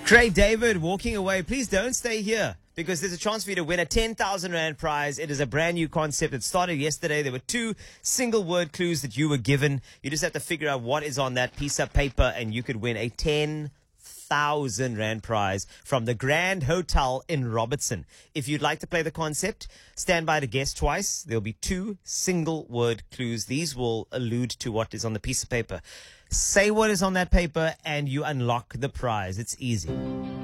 Craig David walking away. Please don't stay here because there's a chance for you to win a 10,000 Rand prize. It is a brand new concept. It started yesterday. There were 2 single word clues that you were given. You just have to figure out what is on that piece of paper and you could win a 10,000 Rand prize from the Grand Hotel in Robertson. If you'd like to play the concept, stand by to guess twice. There'll be 2 single word clues. These will allude to what is on the piece of paper. Say what is on that paper and you unlock the prize. It's easy.